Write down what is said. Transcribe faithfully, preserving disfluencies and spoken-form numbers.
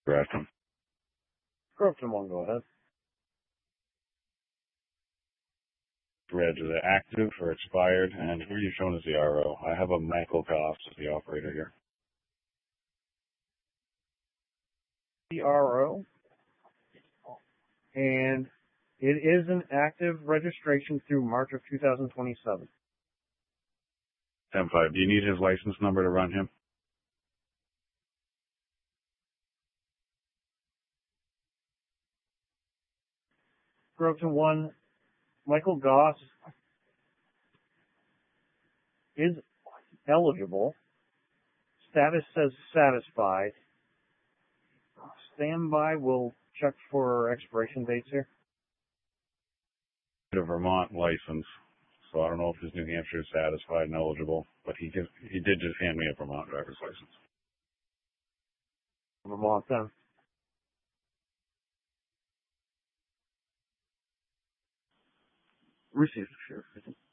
Grafton. Grafton one, go ahead. Red, is it active or expired? And who are you showing as the R O? I have a Michael Goss as the operator here. The R O. And it is an active registration through March of two thousand twenty-seven. ten five, do you need his license number to run him? Grafton one, Michael Goss is eligible. Status says satisfied. Standby, we'll check for expiration dates here. A Vermont license, so I don't know if his New Hampshire is satisfied and eligible, but he just, he did just hand me a Vermont driver's license. Vermont then. Received, sure.